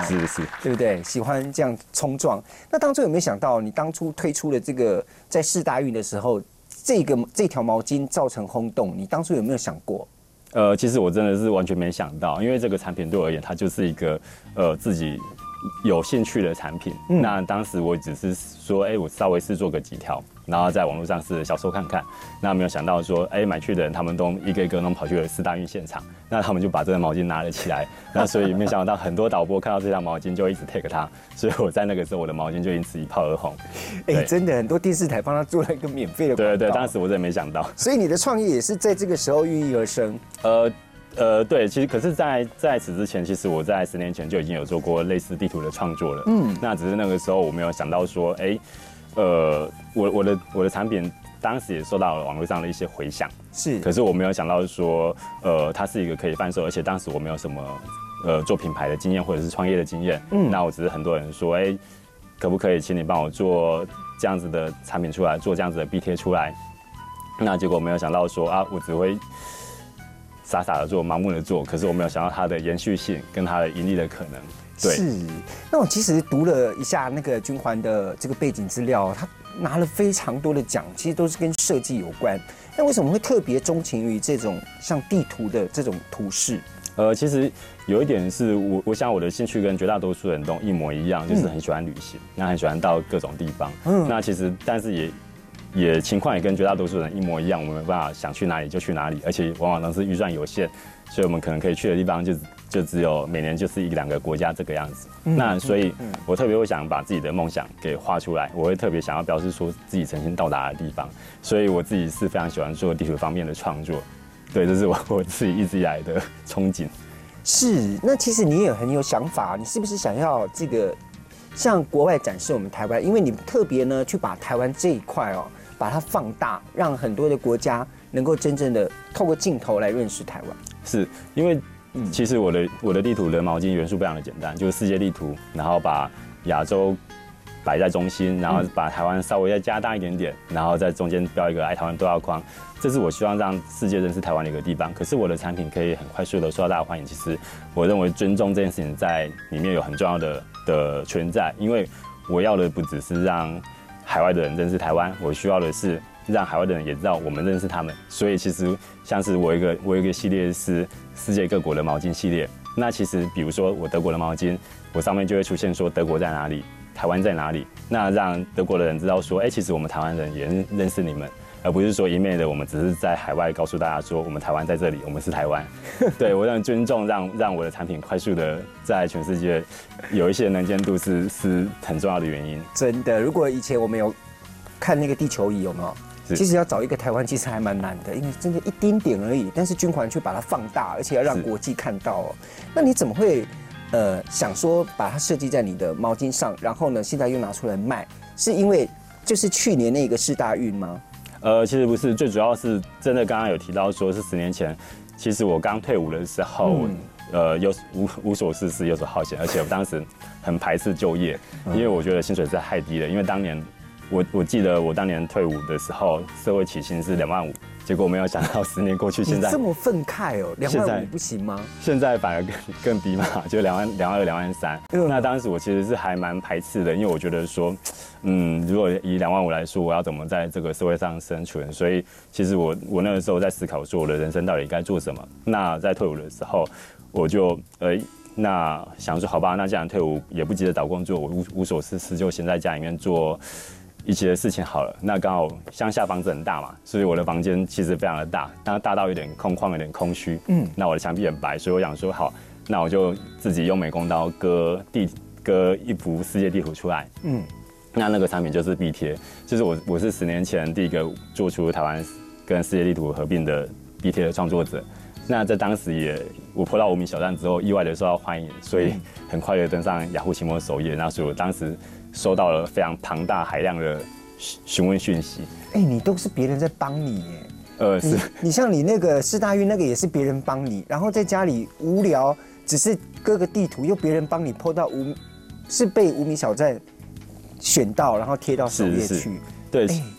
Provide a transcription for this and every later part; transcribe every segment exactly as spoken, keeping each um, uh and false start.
是是， 对不对？喜欢这样冲撞。那当初有没有想到，你当初推出了这个在世大运的时候，这个这条毛巾造成轰动，你当初有没有想过？ 呃，其实我真的是完全没想到，因为这个产品对我而言，它就是一个呃自己有兴趣的产品。嗯、那当时我只是说，哎、欸，我稍微试做个几条，然后在网络上试销售看看。那没有想到说，哎、欸，买去的人他们都一个一个都跑去了世大运现场，那他们就把这个毛巾拿了起来。那所以没想到很多导播看到这条毛巾就一直 take 它，所以我在那个时候我的毛巾就因此一炮而红。 哎、欸，真的很多电视台帮他做了一个免费的广告。 对对，当时我真的没想到。 所以你的创业也是在这个时候孕育而生。 呃呃，对，其实可是在，在此之前，其实我在十年前就已经有做过类似地图的创作了。嗯，那只是那个时候我没有想到说，哎、欸，呃，我我的我的产品当时也受到了网络上的一些回响。 是， 可是我没有想到说，呃，它是一个可以贩售，而且当时我没有什么呃做品牌的经验或者是创业的经验。嗯，那我只是很多人说，哎、欸，可不可以请你帮我做这样子的产品出来，做这样子的壁贴出来？那结果没有想到说啊，我只会傻傻的做，盲目的做，可是我没有想到它的延续性跟它的盈利的可能。对， 是。那我其实读了一下那个君环的这个背景资料，他拿了非常多的奖，其实都是跟设计有关。那为什么会特别钟情于这种像地图的这种图示？ 呃，其实有一点是我，我想我的兴趣跟绝大多数人都一模一样，就是很喜欢旅行，那、嗯、很喜欢到各种地方。嗯，那其实但是也。也情况也跟绝大多数人一模一样，我们没办法想去哪里就去哪里，而且往往都是预算有限，所以我们可能可以去的地方就就只有每年就是一两个国家这个样子。嗯、那所以，我特别会想把自己的梦想给画出来，我会特别想要表示说自己曾经到达的地方，所以我自己是非常喜欢做地图方面的创作。对，这是我我自己一直以来的憧憬。 是，那其实你也很有想法，你是不是想要这个向国外展示我们台湾？因为你特别呢去把台湾这一块哦。把它放大，让很多的国家能够真正的透过镜头来认识台湾。 是因为，其实我的我的地图的毛巾元素非常的简单，就是世界地图，然后把亚洲摆在中心，然后把台湾稍微再加大一点点，然后在中间标一个爱台湾对话框。这是我希望让世界认识台湾的一个地方。可是我的产品可以很快速的受到大家欢迎。其实我认为尊重这件事情在里面有很重要的的存在，因为我要的不只是让海外的人认识台湾，我需要的是让海外的人也知道我们认识他们。所以其实像是我一个我有一个系列是世界各国的毛巾系列。那其实比如说我德国的毛巾，我上面就会出现说德国在哪里，台湾在哪里。那让德国的人知道说，哎、欸，其实我们台湾人也认识你们，而不是说一昧的我们只是在海外告诉大家说我们台湾在这里，我们是台湾。对，我让尊重让让我的产品快速的在全世界有一些能见度是是很重要的原因。 真的，如果以前我们有看那个地球仪，有没有？其实要找一个台湾其实还蛮难的，因为真的一丁点而已。但是君环却把它放大，而且要让国际看到哦。那你怎么会呃想说把它设计在你的毛巾上，然后呢现在又拿出来卖？是因为就是去年那个世大运吗？ 呃，其实不是，最主要是真的刚刚有提到说是十年前，其实我刚退伍的时候，嗯、呃，有无无所事事，游手好闲，而且我当时很排斥就业，因为我觉得薪水实在太低了。因为当年我我记得我当年退伍的时候，社会起薪是两万五，结果没有想到十年过去，现在你这么愤慨哦，两万五不行吗？ 现在反而更更低嘛，就两万两万二、两万三。那当时我其实是还蛮排斥的，因为我觉得说。嗯，如果以两万五来说，我要怎么在这个社会上生存？所以其实我我那个时候在思考说，我的人生到底该做什么。那在退伍的时候，我就呃，那想说好吧，那既然退伍也不急着找工作，我无无所事事，就先在家里面做一些事情好了。那刚好乡下房子很大嘛，所以我的房间其实非常的大，但大到有点空旷，有点空虚。嗯，那我的墙壁很白，所以我想说好，那我就自己用美工刀割地割一幅世界地图出来。嗯。那那个产品就是壁贴，就是我我是十年前第一个做出台湾跟世界地图合并的壁贴的创作者。那在当时也我破到无名小站之后，意外的受到欢迎，所以很快的登上雅虎奇摩首页。那所以我当时收到了非常庞大海量的询问讯息。 哎、欸，你都是别人在帮你耶。 呃，是。 你, 你像你那个世大运那个也是别人帮你，然后在家里无聊，只是割个地图，又别人帮你破到无，是被无名小站选到，然后贴到首页去。 是是对、欸，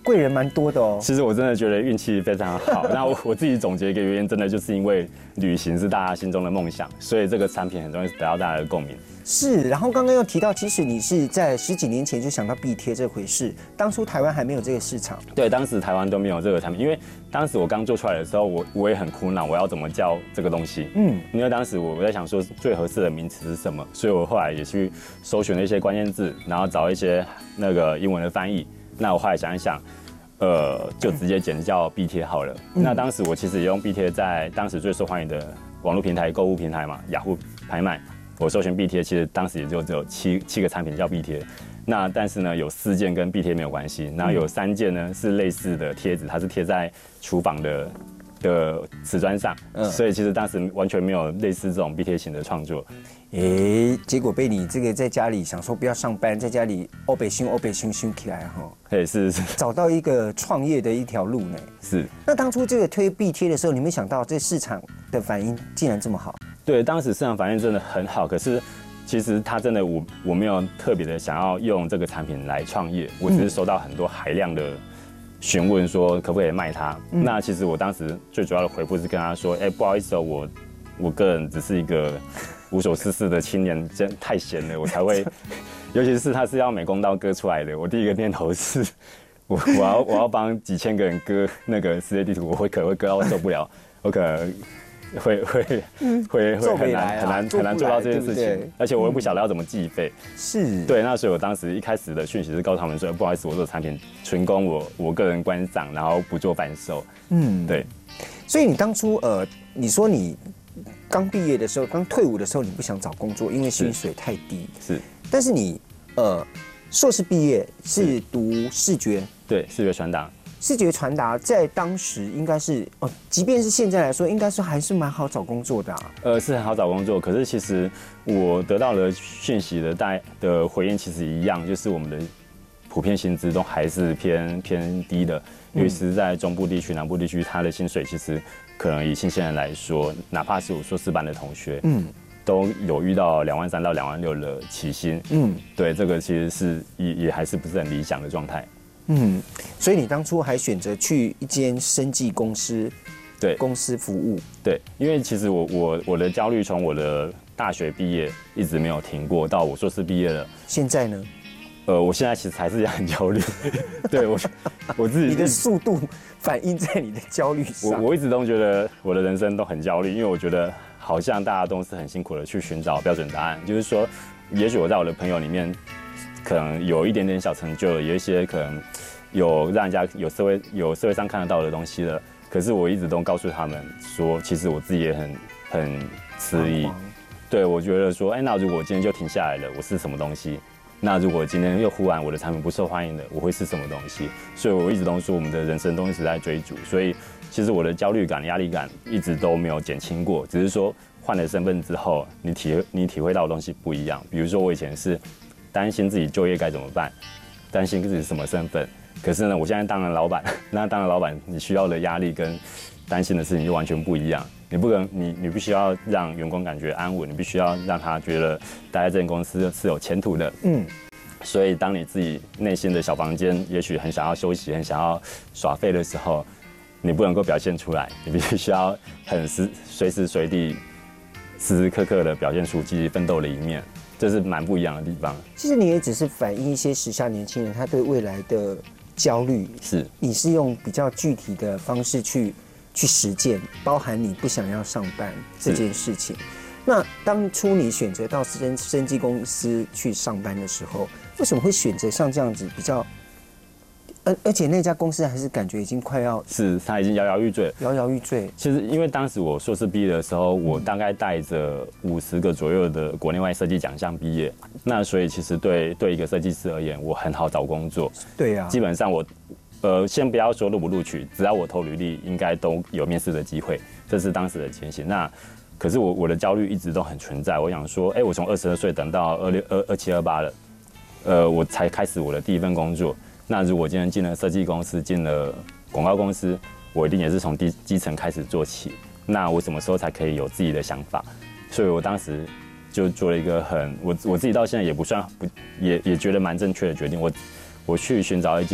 贵人蛮多的哦。 其实我真的觉得运气非常好。那我我自己总结一个原因，真的就是因为旅行是大家心中的梦想，所以这个产品很容易得到大家的共鸣。 是，然后刚刚又提到，其实你是在十几年前就想到壁贴这回事，当初台湾还没有这个市场。 对，当时台湾都没有这个产品，因为当时我刚做出来的时候，我我也很苦恼，我要怎么叫这个东西？嗯，因为当时我在想说最合适的名词是什么，所以我后来也去搜寻了一些关键字，然后找一些那个英文的翻译。那我后来想一想，呃，就直接简叫壁贴好了。嗯、那当时我其实也用壁贴在当时最受欢迎的网络平台、购物平台嘛，雅虎拍卖。我搜寻壁贴，其实当时也就只有七七个产品叫壁贴，那但是呢，有四件跟壁贴没有关系，然后有三件呢是类似的贴纸，它是贴在厨房的的瓷砖上，嗯，所以其实当时完全没有类似这种壁贴型的创作。 诶，结果被你这个在家里想说不要上班，在家里欧北凶欧北凶凶起来哈， 对，是是， 找到一个创业的一条路呢。 是。 那当初这个推壁贴的时候，你没想到这市场的反应竟然这么好？ 对，当时市场反应真的很好，可是其实它真的我我没有特别的想要用这个产品来创业，我只是收到很多海量的询问说可不可以卖它。嗯、那其实我当时最主要的回复是跟他说，哎、欸，不好意思哦，我我个人只是一个无所事事的青年，真太闲了，我才会，尤其是他是要美工刀割出来的，我第一个念头是。我我要我要帮几千个人割那个世界地图，我会可能会割到受不了，我可能。会会会会很难很难很难做到这件事情，而且我又不晓得要怎么计费。 是， 对，那所以我当时一开始的讯息是告诉他们说，不好意思，我做产品纯供我我个人观赏，然后不做贩售。嗯，对。 所以你当初呃，你说你刚毕业的时候，刚退伍的时候，你不想找工作，因为薪水太低。 是。 但是你呃，硕士毕业是读视觉， 对，视觉传达。 视觉传达在当时应该是哦，即便是现在来说，应该是还是蛮好找工作的、啊。 呃，是很好找工作，可是其实我得到的讯息的带的回应其实一样，就是我们的普遍薪资都还是偏偏低的，尤其是在中部地区、南部地区，它的薪水其实可能以新鲜人来说，哪怕是我硕士班的同学，嗯，都有遇到两万三到两万六的起薪，嗯，对，这个其实是也也还是不是很理想的状态。 嗯，所以你当初还选择去一间生技公司， 对公司服务， 对，因为其实我我我的焦虑从我的大学毕业一直没有停过，到我硕士毕业了。 现在呢？ 呃，我现在其实还是也很焦虑，对我我自己， 你的速度反映在你的焦虑上。 我我一直都觉得我的人生都很焦虑，因为我觉得好像大家都是很辛苦的去寻找标准答案，就是说，也许我在我的朋友里面。可能有一点点小成就了，有一些可能有让人家有社会有社会上看得到的东西了。可是我一直都告诉他们说，其实我自己也很很迟疑。对，我觉得说，哎，那如果我今天就停下来了，我是什么东西？那如果今天又忽然我的产品不受欢迎了，我会是什么东西？所以我一直都说，我们的人生都一直在追逐。所以其实我的焦虑感、压力感一直都没有减轻过，只是说换了身份之后，你体你体会到的东西不一样。比如说我以前是。担心自己就业该怎么办，担心自己是什么身份。可是呢，我现在当了老板，那当了老板，你需要的压力跟担心的事情就完全不一样。你不能，你你必须要让员工感觉安稳，你必须要让他觉得待在这间公司是有前途的。嗯。所以，当你自己内心的小房间也许很想要休息、很想要耍废的时候，你不能够表现出来，你必须要很时随时随地、时时刻刻的表现出积极奋斗的一面。这是蛮不一样的地方。 其实你也只是反映一些时下年轻人他对未来的焦虑， 是你是用比较具体的方式去去实践，包含你不想要上班这件事情。那当初你选择到生生技公司去上班的时候，为什么会选择像这样子比较？而而且那家公司还是感觉已经快要是，他已经摇摇欲坠， 摇摇欲坠。 其实因为当时我硕士毕业的时候，我大概带着五十个左右的国内外设计奖项毕业，那所以其实对对一个设计师而言，我很好找工作。 对呀、啊， 基本上我，呃，先不要说录不录取，只要我投履历，应该都有面试的机会，这是当时的情形。那可是我我的焦虑一直都很存在，我想说，哎、欸，我从二十二岁等到二六二二七二八了，呃，我才开始我的第一份工作。那如果今天进了设计公司，进了广告公司，我一定也是从低基层开始做起。那我什么时候才可以有自己的想法？所以我当时就做了一个很我我自己到现在也不算不也也觉得蛮正确的决定。我我去寻找一间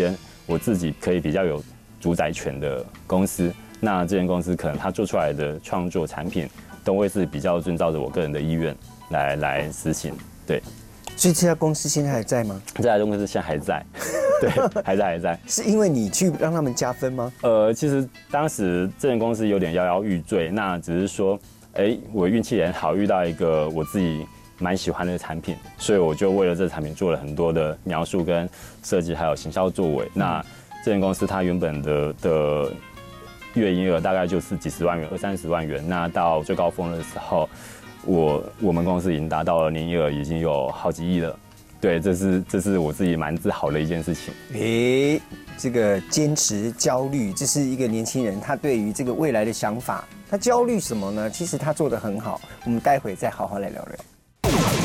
我自己可以比较有主宰权的公司。那这间公司可能它做出来的创作产品都会是比较遵照着我个人的意愿来来实行，对。 所以这家公司现在还在吗？ 这家公司现在还在，对，还在还在。 是因为你去让他们加分吗？ 呃，其实当时这间公司有点摇摇欲坠，那只是说，哎，我运气也好，遇到一个我自己蛮喜欢的产品，所以我就为了这产品做了很多的描述跟设计，还有行销作为。那这间公司它原本的的月营业额大概就是几十万元，二三十万元。那到最高峰的时候，我我们公司已经达到了年营业额已经有好几亿了。对，这是这是我自己蛮自豪的一件事情。 诶，这个坚持焦虑，这是一个年轻人他对于这个未来的想法。他焦虑什么呢？其实他做得很好。我们待会再好好来聊聊。